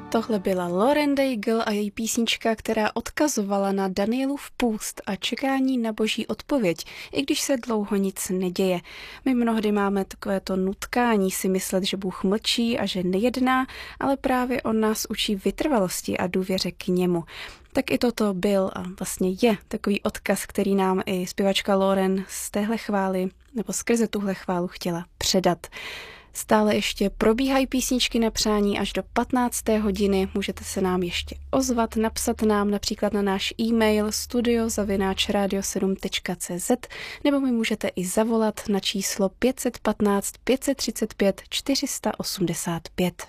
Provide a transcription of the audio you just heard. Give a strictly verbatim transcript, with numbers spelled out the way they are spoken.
Tohle byla Lauren Daigle a její písnička, která odkazovala na Danielův půst a čekání na boží odpověď, i když se dlouho nic neděje. My mnohdy máme takovéto nutkání si myslet, že Bůh mlčí a že nejedná, ale právě on nás učí vytrvalosti a důvěře k němu. Tak i toto byl a vlastně je takový odkaz, který nám i zpěvačka Lauren z téhle chvály nebo skrze tuhle chválu chtěla předat. Stále ještě probíhají písničky na přání až do patnácté hodiny. Můžete se nám ještě ozvat, napsat nám například na náš e-mail studio zavináč radio sedm tečka cé zet nebo mi můžete i zavolat na číslo pět jedna pět pět tři pět čtyři osm pět.